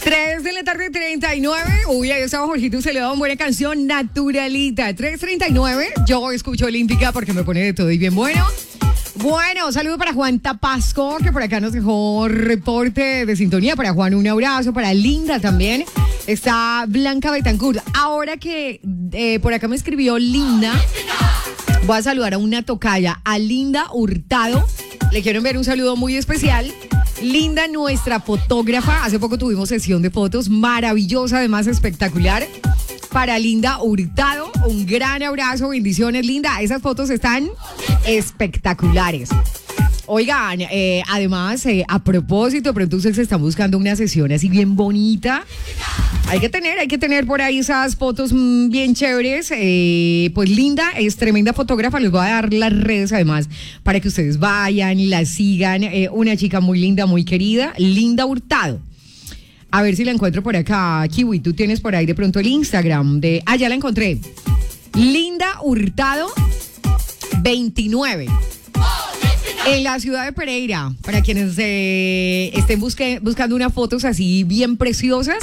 3 de la tarde, 39. Uy, ahí estaba Jorgito, se le da una buena canción, Naturalita. 3:39. Yo escucho Olímpica porque me pone de todo y bien bueno. Bueno, saludo para Juan Tapasco, que por acá nos dejó reporte de sintonía. Para Juan, un abrazo. Para Linda también. Está Blanca Betancourt. Ahora que por acá me escribió Linda, voy a saludar a una tocaya, a Linda Hurtado. Le quiero enviar un saludo muy especial. Linda, nuestra fotógrafa. Hace poco tuvimos sesión de fotos maravillosa, además espectacular. Para Linda Hurtado, un gran abrazo, bendiciones, Linda. Esas fotos están espectaculares. Oigan, además, a propósito, pero entonces están buscando una sesión así bien bonita. Hay que tener por ahí esas fotos bien chéveres. Pues Linda es tremenda fotógrafa. Les voy a dar las redes además para que ustedes vayan y la sigan. Una chica muy linda, muy querida, Linda Hurtado. A ver si la encuentro por acá. Kiwi, tú tienes por ahí de pronto el Instagram de... Ah, ya la encontré. Linda Hurtado 29. En la ciudad de Pereira. Para quienes estén buscando unas fotos así bien preciosas.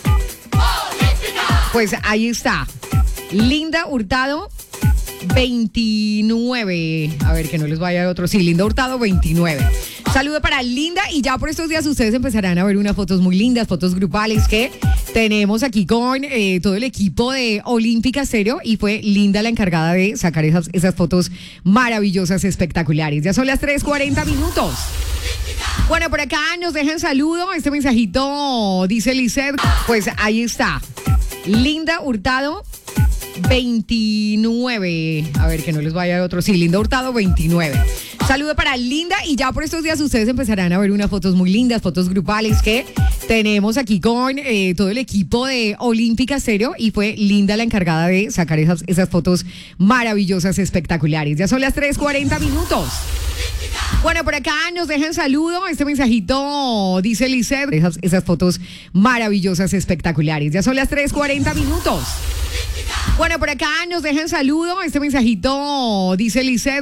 Pues ahí está. Linda Hurtado 29. A ver, que no les vaya otro. Sí, Linda Hurtado 29. Saludo para Linda y ya por estos días ustedes empezarán a ver unas fotos muy lindas, fotos grupales que tenemos aquí con todo el equipo de Olímpica Stereo y fue Linda la encargada de sacar esas fotos maravillosas, espectaculares. Ya son las 3:40 minutos. Bueno, por acá nos dejan saludo. Este mensajito dice Lizeth. Pues ahí está. Linda Hurtado 29. A ver, que no les vaya otro. Sí, Linda Hurtado 29. Saludo para Linda y ya por estos días ustedes empezarán a ver unas fotos muy lindas, fotos grupales que tenemos aquí con todo el equipo de Olímpica Stereo y fue Linda la encargada de sacar esas fotos maravillosas, espectaculares. Ya son las 3:40 minutos. Bueno, por acá nos dejan saludo. Este mensajito dice Lizeth. Esas fotos maravillosas, espectaculares. Ya son las 3:40 minutos. Bueno, por acá nos dejan saludo. Este mensajito dice Lizeth.